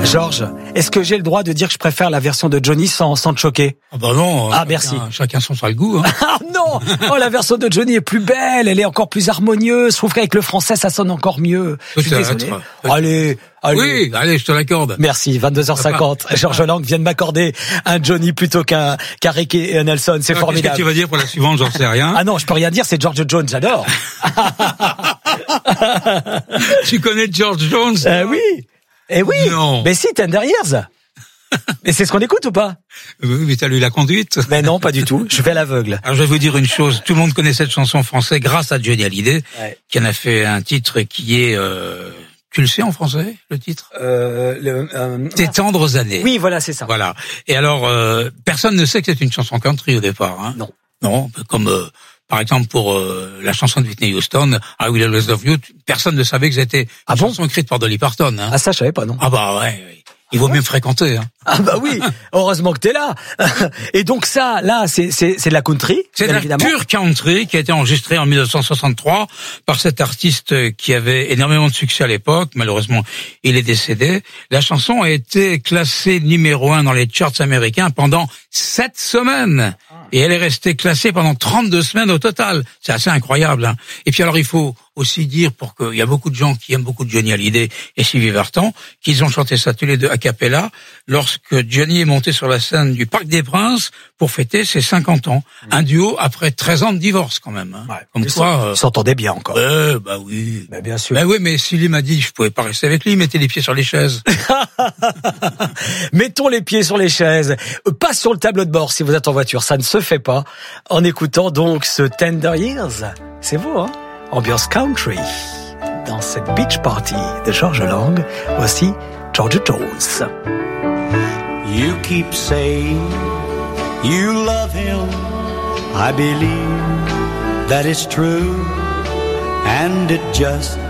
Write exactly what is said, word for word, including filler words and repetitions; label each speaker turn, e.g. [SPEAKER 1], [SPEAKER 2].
[SPEAKER 1] Georges, est-ce que j'ai le droit de dire que je préfère la version de Johnny sans, sans te choquer?
[SPEAKER 2] Ah bah non.
[SPEAKER 1] Ah,
[SPEAKER 2] chacun,
[SPEAKER 1] merci.
[SPEAKER 2] Chacun son sale goût. Hein.
[SPEAKER 1] Ah non. Oh, la version de Johnny est plus belle, elle est encore plus harmonieuse. Je trouve qu'avec le français, ça sonne encore mieux. Je suis désolé.
[SPEAKER 2] Peut-être.
[SPEAKER 1] Allez, allez.
[SPEAKER 2] Oui, allez, je te l'accorde.
[SPEAKER 1] Merci, vingt-deux heures cinquante. Georges Lang vient de m'accorder un Johnny plutôt qu'un, qu'un Ricky et un Nelson. C'est
[SPEAKER 2] Alors,
[SPEAKER 1] formidable.
[SPEAKER 2] Qu'est-ce que tu vas dire pour la suivante? J'en sais rien.
[SPEAKER 1] Ah non, je peux rien dire, c'est George Jones, j'adore.
[SPEAKER 2] Tu connais George Jones?
[SPEAKER 1] Euh, oui. Eh oui.
[SPEAKER 2] Non.
[SPEAKER 1] Mais si, Tender Years. Mais c'est ce qu'on écoute ou pas?
[SPEAKER 2] Oui, mais t'as lu la conduite.
[SPEAKER 1] Mais non, pas du tout. Je fais l'aveugle.
[SPEAKER 2] Alors je vais vous dire une chose. Tout le monde connaît cette chanson française grâce à Johnny Hallyday,
[SPEAKER 1] Ouais.
[SPEAKER 2] qui en a fait un titre qui est... Euh, tu le sais en français, le titre?
[SPEAKER 1] Euh, le, euh,
[SPEAKER 2] Tes tendres années.
[SPEAKER 1] Oui, voilà, c'est ça.
[SPEAKER 2] Voilà. Et alors, euh, personne ne sait que c'est une chanson country au départ. Hein.
[SPEAKER 1] Non.
[SPEAKER 2] Non, comme... Euh, par exemple, pour euh, la chanson de Whitney Houston, I Will Always Love You, personne ne savait que c'était une
[SPEAKER 1] Ah bon
[SPEAKER 2] chanson écrite par Dolly Parton. Hein.
[SPEAKER 1] Ah ça, je savais pas, non.
[SPEAKER 2] Ah bah ouais, ouais. Il vaut mieux me fréquenter. Hein.
[SPEAKER 1] Ah bah oui, heureusement que t'es là. Et donc ça, là, c'est c'est c'est de la country,
[SPEAKER 2] C'est
[SPEAKER 1] bien
[SPEAKER 2] de la
[SPEAKER 1] évidemment.
[SPEAKER 2] pure country qui a été enregistrée en mille neuf cent soixante-trois par cet artiste qui avait énormément de succès à l'époque. Malheureusement, il est décédé. La chanson a été classée numéro un dans les charts américains pendant sept semaines. Et elle est restée classée pendant trente-deux semaines au total. C'est assez incroyable. Hein. Et puis alors, il faut aussi dire, pour qu'il y a beaucoup de gens qui aiment beaucoup Johnny Hallyday et Sylvie Vartan, qu'ils ont chanté ça tous les deux a cappella lorsque Johnny est monté sur la scène du Parc des Princes pour fêter ses cinquante ans. Mmh. Un duo après treize ans de divorce quand même. Hein.
[SPEAKER 1] Ouais.
[SPEAKER 2] Comme
[SPEAKER 1] Ils
[SPEAKER 2] quoi...
[SPEAKER 1] euh... s'entendaient bien encore.
[SPEAKER 2] Ouais, bah oui.
[SPEAKER 1] Bah bien sûr.
[SPEAKER 2] Bah oui, mais Sylvie m'a dit, je pouvais pas rester avec lui, il mettait les pieds sur les chaises.
[SPEAKER 1] Mettons les pieds sur les chaises, pas sur le tableau de bord si vous êtes en voiture, ça ne se fait pas, en écoutant donc ce Tender Years. C'est vous, hein? Ambiance country. Dans cette beach party de Georges Lang, voici George Jones.
[SPEAKER 3] You keep saying you love him. I believe that it's true, and it just